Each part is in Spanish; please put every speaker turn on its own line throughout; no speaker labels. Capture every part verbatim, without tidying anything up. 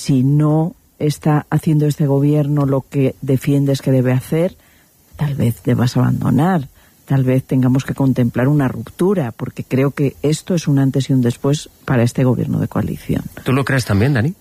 si no está haciendo este gobierno lo que defiendes que debe hacer, tal vez debas abandonar, tal vez tengamos que contemplar una ruptura, porque creo que esto es un antes y un después para este gobierno de coalición.
¿Tú lo crees también, Dani?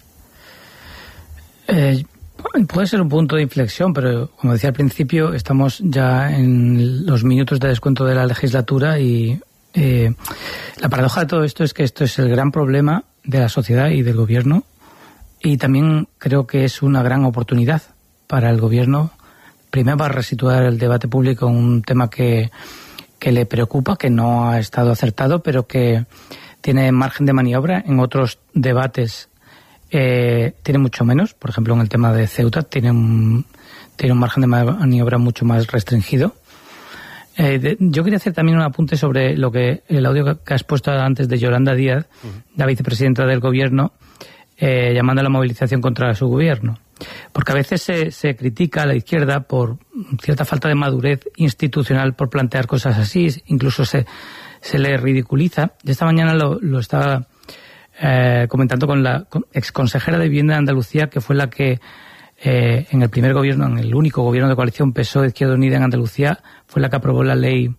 Eh, puede ser un punto de inflexión, pero como decía al principio, estamos ya en los minutos de descuento de la legislatura y eh, la paradoja de todo esto es que esto es el gran problema de la sociedad y del gobierno, y también creo que es una gran oportunidad para el gobierno, primero para resituar el debate público en un tema que, que le preocupa, que no ha estado acertado, pero que tiene margen de maniobra. En otros debates eh, tiene mucho menos. Por ejemplo, en el tema de Ceuta tiene un, tiene un margen de maniobra mucho más restringido. Eh, de, yo quería hacer también un apunte sobre lo que el audio que has puesto antes de Yolanda Díaz, uh-huh. la vicepresidenta del gobierno, eh, llamando a la movilización contra su gobierno. Porque a veces se, se critica a la izquierda por cierta falta de madurez institucional por plantear cosas así, incluso se, se le ridiculiza. Y esta mañana lo, lo estaba eh, comentando con la exconsejera de Vivienda de Andalucía, que fue la que eh, en el primer gobierno, en el único gobierno de coalición P S O E Izquierda Unida en Andalucía, fue la que aprobó la ley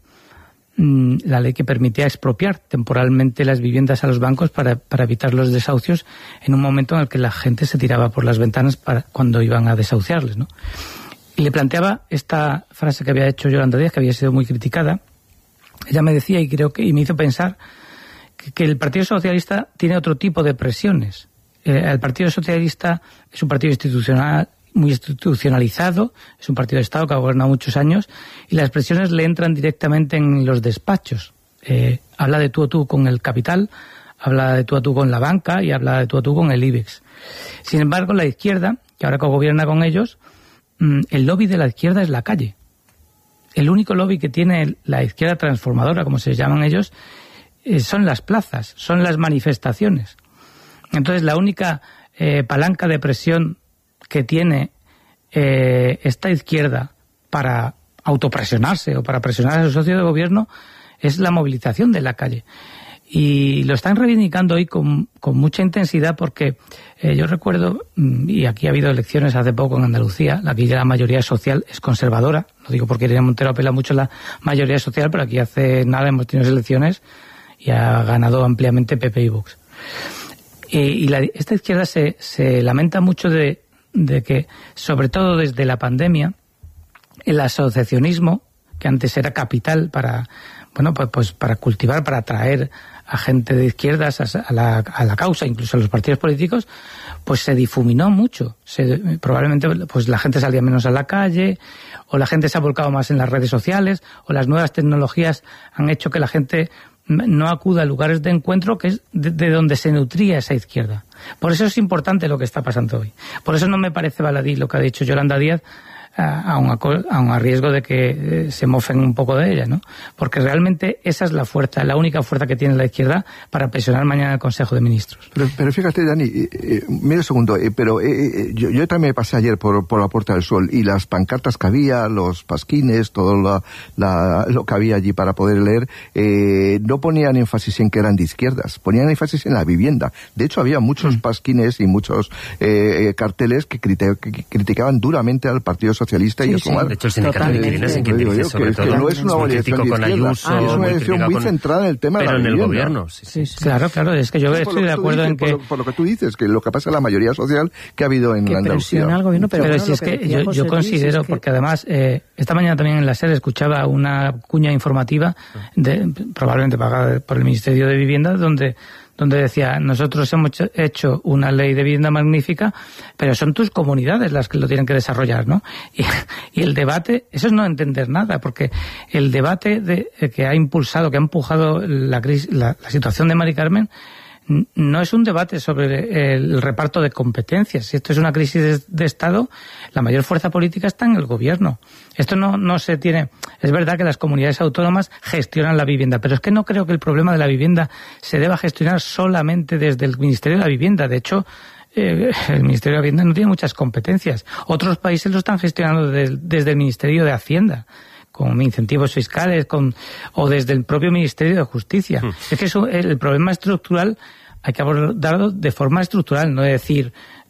la ley que permitía expropiar temporalmente las viviendas a los bancos para, para evitar los desahucios en un momento en el que la gente se tiraba por las ventanas para cuando iban a desahuciarles, ¿no? Y le planteaba esta frase que había hecho Yolanda Díaz, que había sido muy criticada. Ella me decía, y creo que y me hizo pensar, que, que el Partido Socialista tiene otro tipo de presiones. Eh, el Partido Socialista es un partido institucional, muy institucionalizado, es un partido de Estado que ha gobernado muchos años, y las presiones le entran directamente en los despachos. Eh, habla de tú a tú con el capital, habla de tú a tú con la banca y habla de tú a tú con el IBEX. Sin embargo, la izquierda, que ahora gobierna con ellos, mmm, el lobby de la izquierda es la calle. El único lobby que tiene la izquierda transformadora, como se llaman ellos, eh, son las plazas, son las manifestaciones. Entonces, la única eh, palanca de presión que tiene eh, esta izquierda para autopresionarse o para presionar a su socio de gobierno es la movilización de la calle. Y lo están reivindicando hoy con, con mucha intensidad porque eh, yo recuerdo, y aquí ha habido elecciones hace poco en Andalucía, aquí la mayoría social es conservadora, lo digo porque Irene Montero apela mucho a la mayoría social, pero aquí hace nada hemos tenido elecciones y ha ganado ampliamente P P y Vox. Eh, y la, esta izquierda se, se lamenta mucho de de que, sobre todo desde la pandemia, el asociacionismo, que antes era capital para, bueno, pues, pues para cultivar, para atraer a gente de izquierdas a, a, la, a la causa, incluso a los partidos políticos, pues se difuminó mucho. Se, probablemente pues la gente salía menos a la calle, o la gente se ha volcado más en las redes sociales, o las nuevas tecnologías han hecho que la gente no acuda a lugares de encuentro que es de, de donde se nutría esa izquierda. Por eso es importante lo que está pasando hoy. Por eso no me parece baladí lo que ha dicho Yolanda Díaz, aun a, a, a riesgo de que eh, se mofen un poco de ella, ¿no? Porque realmente esa es la fuerza, la única fuerza que tiene la izquierda para presionar mañana el Consejo de Ministros.
Pero, pero fíjate, Dani, eh, eh, mira un segundo, eh, pero eh, eh, yo, yo también me pasé ayer por, por la Puerta del Sol y las pancartas que había, los pasquines, todo la, la, lo que había allí para poder leer, eh, no ponían énfasis en que eran de izquierdas, ponían énfasis en la vivienda. De hecho, había muchos mm. pasquines y muchos eh, carteles que, criti- que criticaban duramente al Partido Socialista. Socialista
sí,
y
sí.
Sumar.
De hecho, el sindicato de inquilinos en quien dice sobre todo.
Que no es una variación
con Ayuso,
ah, es una variación muy
con,
centrada en el tema
pero
de la
en el
vivienda.
gobierno. Sí, sí, sí.
Claro, claro, es que yo
sí,
estoy de acuerdo
dices,
en que...
Por lo, por lo que tú dices, que lo que pasa es la mayoría social que ha habido en
que
Andalucía.
Al gobierno, pero
pero
bueno,
si es que, que yo, yo considero, es que... porque además, eh, esta mañana también en la SER escuchaba una cuña informativa, de, probablemente pagada por el Ministerio de Vivienda, donde... donde decía, nosotros hemos hecho una ley de vivienda magnífica, pero son tus comunidades las que lo tienen que desarrollar, ¿no? Y, y el debate, eso es no entender nada, porque el debate de, que ha impulsado, que ha empujado la, crisis, la, la situación de Mari Carmen, no es un debate sobre el reparto de competencias. Si esto es una crisis de, de Estado, la mayor fuerza política está en el gobierno. Esto no, no se tiene... Es verdad que las comunidades autónomas gestionan la vivienda, pero es que no creo que el problema de la vivienda se deba gestionar solamente desde el Ministerio de la Vivienda. De hecho, eh, el Ministerio de la Vivienda no tiene muchas competencias. Otros países lo están gestionando de, desde el Ministerio de Hacienda, con incentivos fiscales, con o desde el propio Ministerio de Justicia. Mm. Es que eso, el problema estructural hay que abordarlo de forma estructural, no es decir,